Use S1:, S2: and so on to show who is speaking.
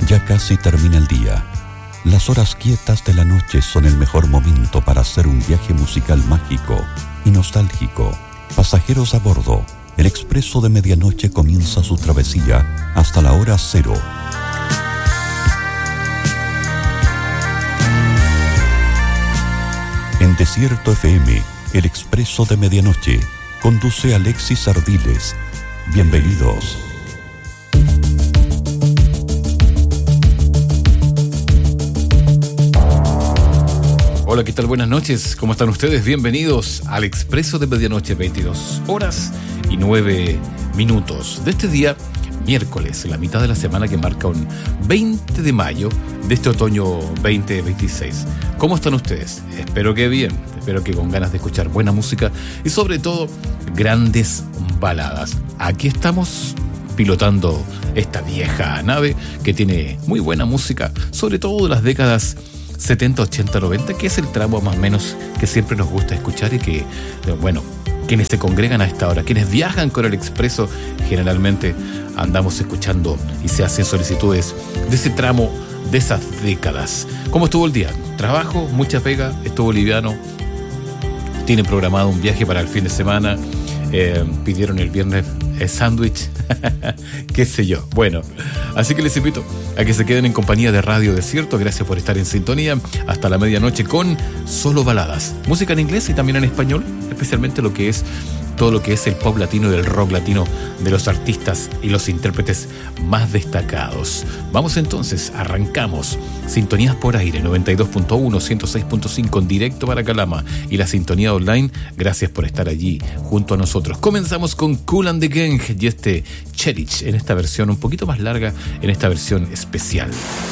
S1: Ya casi termina el día. Las horas quietas de la noche son el mejor momento para hacer un viaje musical mágico y nostálgico. Pasajeros a bordo, el expreso de medianoche comienza su travesía hasta la hora cero. En Desierto FM, el expreso de medianoche, conduce Alexis Ardiles. Bienvenidos.
S2: Hola, ¿qué tal? Buenas noches, ¿cómo están ustedes? Bienvenidos al Expreso de Medianoche, 22 horas y 9 minutos de este día, miércoles, la mitad de la semana que marca un 20 de mayo de este otoño 2026. ¿Cómo están ustedes? Espero que bien, espero que con ganas de escuchar buena música y sobre todo grandes baladas. Aquí estamos pilotando esta vieja nave que tiene muy buena música, sobre todo de las décadas 70, 80, 90, que es el tramo más o menos que siempre nos gusta escuchar y que, bueno, quienes se congregan a esta hora, quienes viajan con el expreso, generalmente andamos escuchando y se hacen solicitudes de ese tramo, de esas décadas. ¿Cómo estuvo el día? Trabajo, mucha pega, estuvo liviano, tienen programado un viaje para el fin de semana, pidieron el viernes sándwich, qué sé yo. Bueno, así que les invito a que se queden en compañía de Radio Desierto. Gracias por estar en sintonía hasta la medianoche con solo baladas, música en inglés y también en español, especialmente todo lo que es el pop latino y el rock latino de los artistas y los intérpretes más destacados. Vamos entonces, arrancamos. Sintonías por aire, 92.1, 106.5 en directo para Calama y la sintonía online. Gracias por estar allí junto a nosotros. Comenzamos con Kool and the Gang y este Cherish en esta versión un poquito más larga, en esta versión especial.